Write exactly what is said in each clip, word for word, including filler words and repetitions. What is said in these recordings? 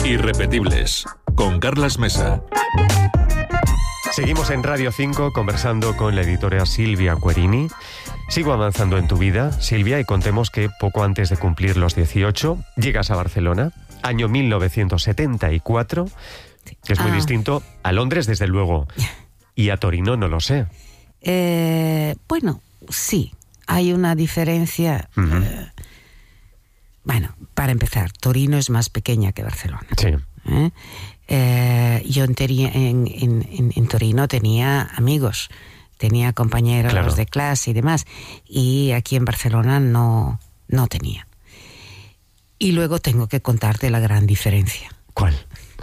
Irrepetibles, con Carlas Mesa. Seguimos en Radio cinco conversando con la editora Silvia Querini. Sigo avanzando en tu vida, Silvia, y contemos que poco antes de cumplir los dieciocho llegas a Barcelona, año mil novecientos setenta y cuatro, que es muy ah. distinto a Londres, desde luego, y a Torino no lo sé. Eh, bueno, sí, hay una diferencia. Uh-huh. Eh, bueno, para empezar, Torino es más pequeña que Barcelona. Sí. ¿Eh? Eh, yo en, en, en, en Torino tenía amigos, tenía compañeros claro. de clase y demás, y aquí en Barcelona no, no tenía. Y luego tengo que contarte la gran diferencia. ¿Cuál?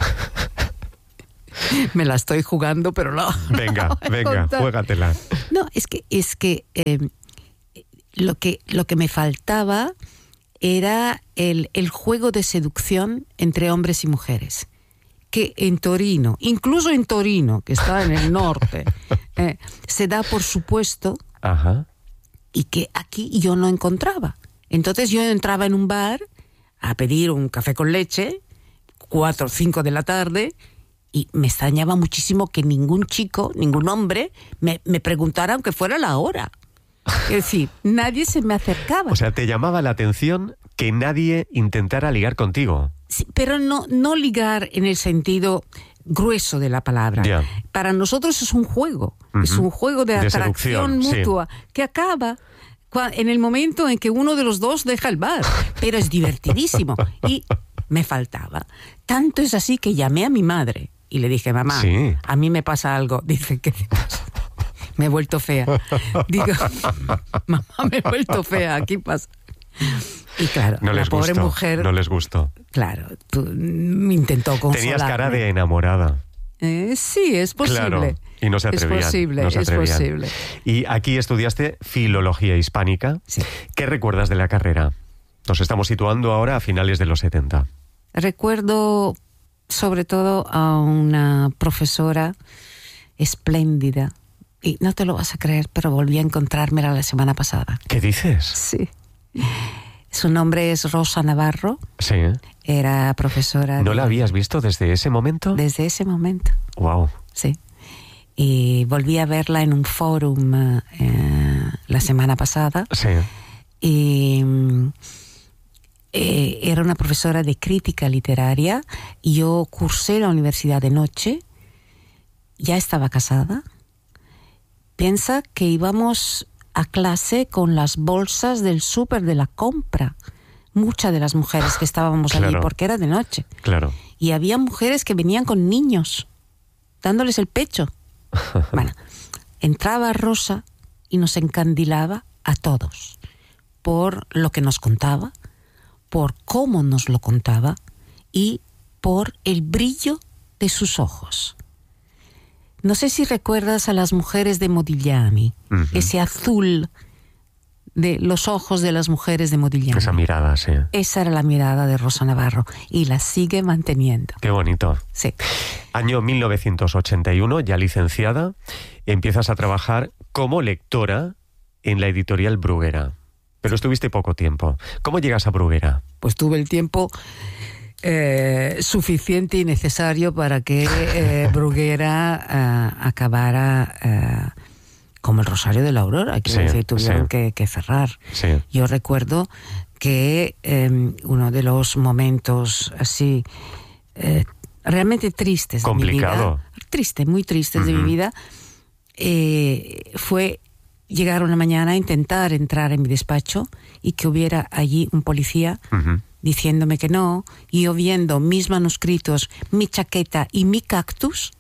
Me la estoy jugando, pero no. Venga, no venga, juégatela. No, es que, es que, eh, lo que lo que me faltaba era el, el juego de seducción entre hombres y mujeres. Que en Torino, incluso en Torino, que está en el norte, eh, se da por supuesto. Ajá. Y que aquí yo no encontraba. Entonces yo entraba en un bar a pedir un café con leche, cuatro o cinco de la tarde, y me extrañaba muchísimo que ningún chico, ningún hombre, me, me preguntara aunque fuera la hora. Es decir, nadie se me acercaba. O sea, te llamaba la atención que nadie intentara ligar contigo. Sí, pero no, no ligar en el sentido grueso de la palabra. Yeah. Para nosotros es un juego, uh-huh. es un juego de, de atracción mutua sí. que acaba en el momento en que uno de los dos deja el bar. Pero es divertidísimo. Y me faltaba. Tanto es así que llamé a mi madre y le dije, mamá, sí. a mí me pasa algo. Dice, ¿qué te pasa? Me he vuelto fea. Digo, mamá, me he vuelto fea, aquí pasa. Y claro, no la les pobre gustó, mujer... No les gustó. Claro, tú, me intentó consolarme. Tenías cara de enamorada. Eh, sí, es posible. Claro, y no se atrevían. Es posible, no se es posible. Y aquí estudiaste Filología Hispánica. Sí. ¿Qué recuerdas de la carrera? Nos estamos situando ahora a finales de los setenta. Recuerdo sobre todo a una profesora espléndida. Y no te lo vas a creer, pero volví a encontrármela la semana pasada. ¿Qué dices? Sí. Su nombre es Rosa Navarro. Sí. Era profesora... ¿No de... la habías visto desde ese momento? Desde ese momento. Wow. Sí. Y volví a verla en un fórum eh, la semana pasada. Sí. Y eh, era una profesora de crítica literaria. Yo cursé la universidad de noche. Ya estaba casada. Piensa que íbamos a clase con las bolsas del súper de la compra. Muchas de las mujeres que estábamos claro. allí, porque era de noche. Claro. Y había mujeres que venían con niños, dándoles el pecho. Bueno, entraba Rosa y nos encandilaba a todos. Por lo que nos contaba, por cómo nos lo contaba y por el brillo de sus ojos. No sé si recuerdas a las mujeres de Modigliani, uh-huh. ese azul de los ojos de las mujeres de Modigliani. Esa mirada, sí. Esa era la mirada de Rosa Navarro y la sigue manteniendo. Qué bonito. Sí. Año mil novecientos ochenta y uno, ya licenciada, empiezas a trabajar como lectora en la editorial Bruguera. Pero estuviste poco tiempo. ¿Cómo llegas a Bruguera? Pues tuve el tiempo... Eh, suficiente y necesario para que eh, Bruguera eh, acabara eh, como el Rosario de la Aurora, que sí, tuvieron sí. que, que cerrar. Sí. Yo recuerdo que eh, uno de los momentos así eh, realmente tristes complicado. de mi vida, triste, muy tristes uh-huh. de mi vida, eh, fue llegar una mañana a intentar entrar en mi despacho y que hubiera allí un policía uh-huh. diciéndome que no, y yo viendo mis manuscritos, mi chaqueta y mi cactus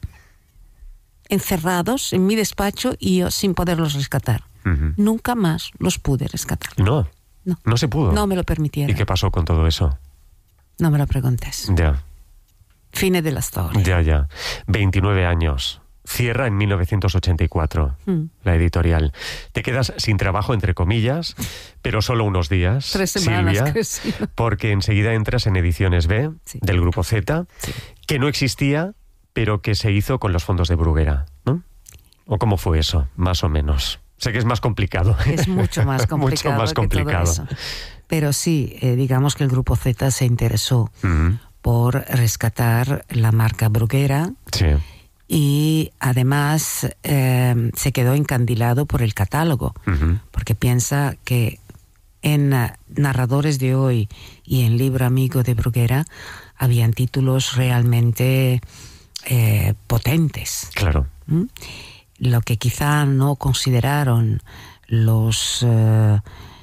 encerrados en mi despacho y yo sin poderlos rescatar. Uh-huh. Nunca más los pude rescatar. No, no, no se pudo. No me lo permitieron. ¿Y qué pasó con todo eso? No me lo preguntes. Ya. Fines de la historia. Ya, ya. veintinueve años. Cierra en mil novecientos ochenta y cuatro mm. la editorial. Te quedas sin trabajo, entre comillas, pero solo unos días, Tres semanas, Silvia, que sí. porque enseguida entras en Ediciones B, sí. del Grupo Z, sí. que no existía, pero que se hizo con los fondos de Bruguera, ¿no? ¿O cómo fue eso, más o menos? Sé que es más complicado. Es mucho más complicado. mucho más complicado. Que todo eso. Pero sí, eh, digamos que el Grupo Z se interesó uh-huh. por rescatar la marca Bruguera. Sí. Y además eh, se quedó encandilado por el catálogo, uh-huh. porque piensa que en uh, Narradores de Hoy y en Libro Amigo de Bruguera habían títulos realmente eh, potentes. Claro. ¿Mm? Lo que quizá no consideraron los, uh,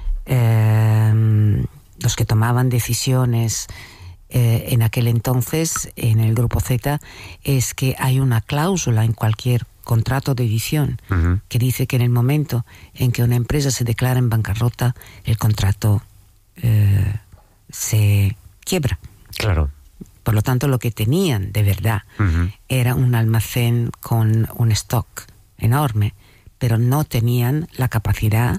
eh, los que tomaban decisiones Eh, en aquel entonces, en el Grupo Z, es que hay una cláusula en cualquier contrato de edición uh-huh. que dice que en el momento en que una empresa se declara en bancarrota, el contrato eh, se quiebra. Claro. Por lo tanto, lo que tenían de verdad uh-huh. era un almacén con un stock enorme, pero no tenían la capacidad